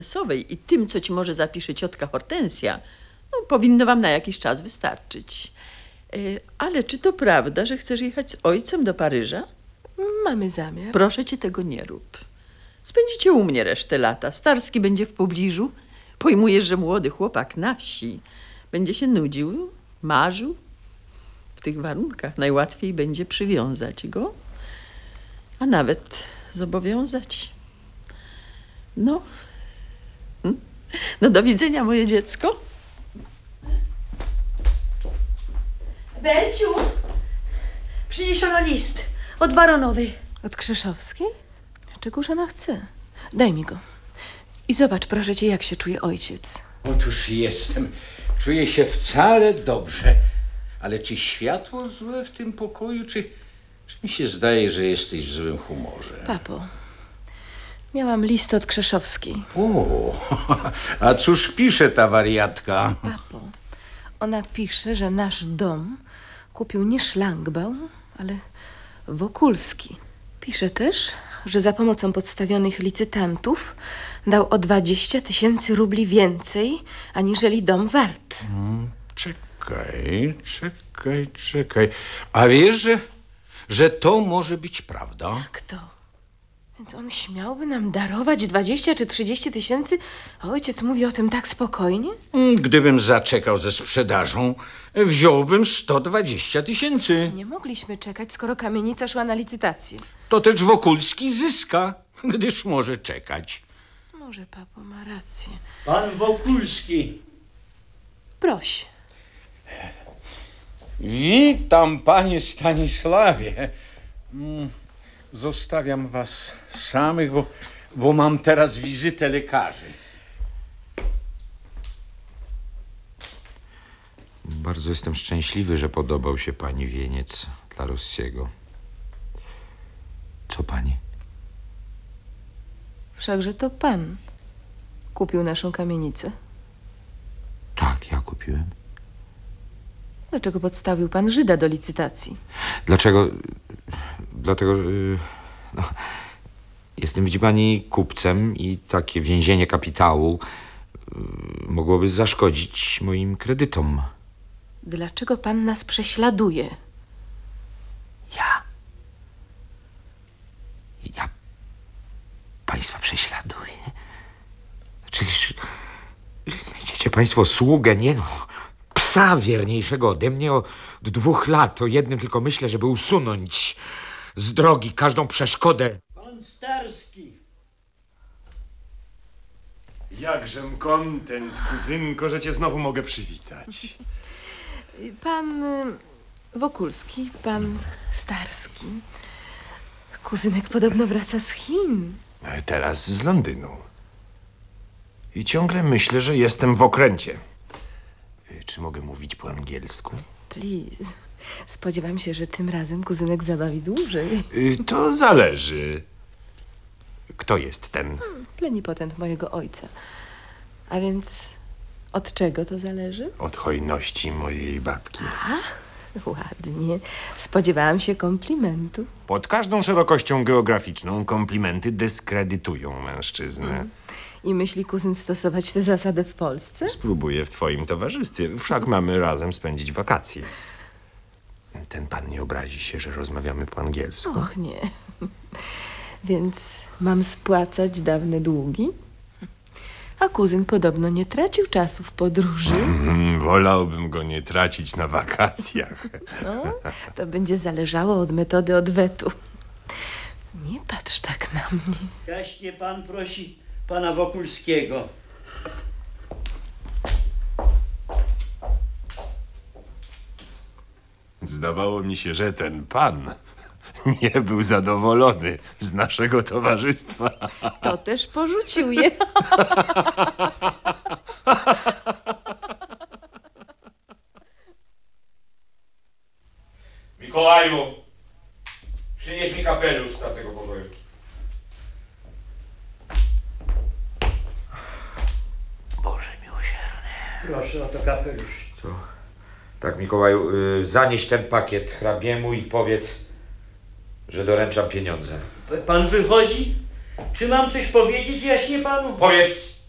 I tym, co ci może zapisze ciotka Hortensja, no, powinno wam na jakiś czas wystarczyć. Ale czy to prawda, że chcesz jechać z ojcem do Paryża? Mamy zamiar. Proszę cię, tego nie rób. Spędzicie u mnie resztę lata. Starski będzie w pobliżu. Pojmujesz, że młody chłopak na wsi będzie się nudził, marzył. W tych warunkach najłatwiej będzie przywiązać go, a nawet zobowiązać. No, do widzenia, moje dziecko. Belciu, przyniesiono list od baronowej. Od Krzeszowskiej? Czegoż ona chce? Daj mi go. I zobacz, proszę cię, jak się czuje ojciec. Otóż jestem. Czuję się wcale dobrze. Ale czy światło złe w tym pokoju, czy mi się zdaje, że jesteś w złym humorze? Papo, miałam list od Krzeszowskiej. O, a cóż pisze ta wariatka? Papo, ona pisze, że nasz dom kupił nie Szlangbaum, ale Wokulski. Pisze też, że za pomocą podstawionych licytantów dał o 20 000 rubli więcej, aniżeli dom wart. Czekaj. A wiesz, że to może być prawda? Jak to? Więc on śmiałby nam darować 20 czy 30 tysięcy? A ojciec mówi o tym tak spokojnie? Gdybym zaczekał ze sprzedażą, wziąłbym 120 000. Nie mogliśmy czekać, skoro kamienica szła na licytację. To też Wokulski zyska, gdyż może czekać. Może papo ma rację. Pan Wokulski. Proś. Witam, panie Stanisławie. Zostawiam was samych, bo mam teraz wizytę lekarzy. Bardzo jestem szczęśliwy, że podobał się pani wieniec dla Rossiego. Co pani? Wszakże to pan kupił naszą kamienicę. Tak, ja kupiłem. Dlaczego podstawił pan Żyda do licytacji? Dlaczego? Dlatego, no, jestem, widzi pani, kupcem i takie więzienie kapitału mogłoby zaszkodzić moim kredytom. Dlaczego pan nas prześladuje? Ja państwa prześladuję? Czyż znajdziecie państwo sługę, nie no, psa wierniejszego ode mnie od 2 lat. O jednym tylko myślę, żeby usunąć z drogi każdą przeszkodę. Pan Starski. Jakżem kontent, kuzynko, że cię znowu mogę przywitać. Pan Wokulski, pan Starski. Kuzynek podobno wraca z Chin. Teraz z Londynu. I ciągle myślę, że jestem w okręcie. Czy mogę mówić po angielsku? Please. Spodziewam się, że tym razem kuzynek zabawi dłużej. To zależy. Kto jest ten? Plenipotent mojego ojca. A więc od czego to zależy? Od hojności mojej babki. Ładnie. Spodziewałam się komplimentu. Pod każdą szerokością geograficzną komplimenty dyskredytują mężczyznę. I myśli kuzyn stosować tę zasadę w Polsce? Spróbuję w twoim towarzystwie. Wszak mamy razem spędzić wakacje. Ten pan nie obrazi się, że rozmawiamy po angielsku. Och nie. Więc mam spłacać dawne długi? A kuzyn podobno nie tracił czasu w podróży. Wolałbym go nie tracić na wakacjach. No, to będzie zależało od metody odwetu. Nie patrz tak na mnie. Jaśnie pan prosi pana Wokulskiego. Zdawało mi się, że ten pan nie był zadowolony z naszego towarzystwa. To też porzucił je. Mikołaju, przynieś mi kapelusz z tamtego pokoju. Boże miłosierny. Proszę, oto kapelusz. Tak, Mikołaju, zanieś ten pakiet hrabiemu i powiedz, że doręczam pieniądze. Pan wychodzi? Czy mam coś powiedzieć jaśnie panu? Powiedz